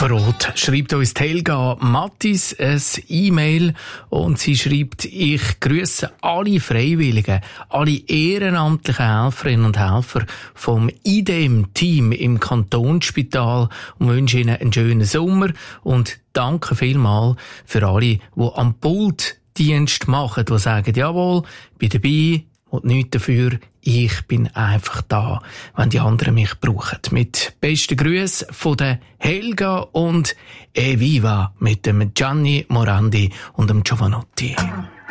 Verrot schreibt uns Helga Mattis ein E-Mail und sie schreibt: Ich grüße alle Freiwilligen, alle ehrenamtlichen Helferinnen und Helfer vom IDEM-Team im Kantonsspital und wünsche ihnen einen schönen Sommer und danke vielmals für alle, die am Pult Dienst machen, die sagen: Jawohl, bin dabei und nichts dafür. Ich bin einfach da, wenn die anderen mich brauchen. Mit besten Grüßen von der Helga und Eviva mit dem Gianni Morandi und dem Giovanotti.